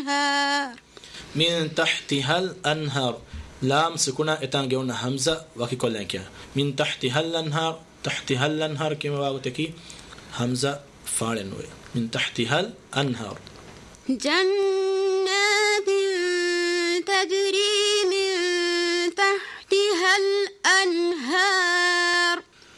الأنهار. من تحتها الأنهار لام سكونا اتان جونا همزة وكي كلن كيا من تحتها الأنهار تحتها الأنهار كما همزة فارن من تحتها الأنهار. جنات